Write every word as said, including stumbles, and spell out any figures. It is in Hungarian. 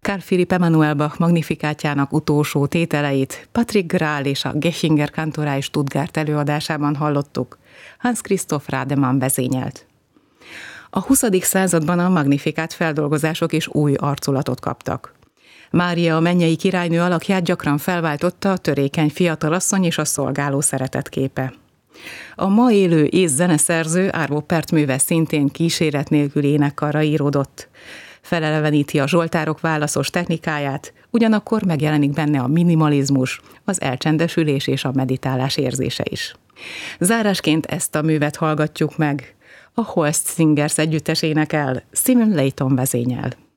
Carl Philipp Emanuel Bach magnifikátjának utolsó tételeit Patrick Graal és a Gechinger Kantorei Stuttgart előadásában hallottuk. Hans Christoph Rademann vezényelt. A huszadik században a magnifikát feldolgozások is új arculatot kaptak. Mária a mennyei királynő alakját gyakran felváltotta a törékeny fiatalasszony és a szolgáló szeretetképe. A ma élő ész zeneszerző Arvo Pärt műve szintén kíséret nélkül énekkarra íródott. Feleleveníti a zsoltárok válaszos technikáját, ugyanakkor megjelenik benne a minimalizmus, az elcsendesülés és a meditálás érzése is. Zárásként ezt a művet hallgatjuk meg. A Holst Singers együttes énekel, Simon Layton vezényel.